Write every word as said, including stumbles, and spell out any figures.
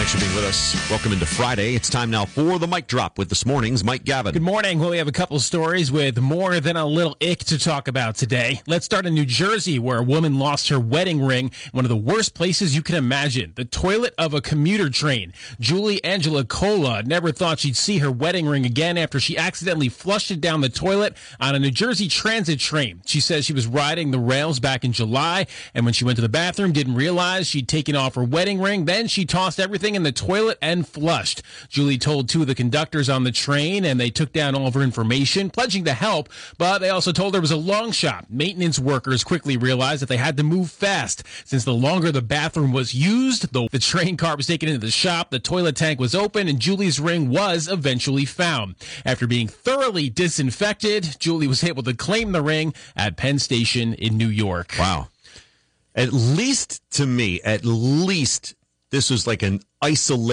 Thanks for being with us. Welcome into Friday. It's time now for the Mic Drop with this morning's Mike Gavin. Good morning. Well, we have a couple stories with more than a little ick to talk about today. Let's start in New Jersey, where a woman lost her wedding ring in one of the worst places you can imagine, the toilet of a commuter train. Julie Angela Cola never thought she'd see her wedding ring again after she accidentally flushed it down the toilet on a New Jersey transit train. She says she was riding the rails back in July, and when she went to the bathroom, didn't realize she'd taken off her wedding ring. Then she tossed everything in the toilet and flushed. Julie told two of the conductors on the train, and they took down all of her information, pledging to help, but they also told her it was a long shot. Maintenance workers quickly realized that they had to move fast, since the longer the bathroom was used, the, the train car was taken into the shop, the toilet tank was open, and Julie's ring was eventually found. After being thoroughly disinfected, Julie was able to claim the ring at Penn Station in New York. Wow. At least, to me, at least this was like an isolated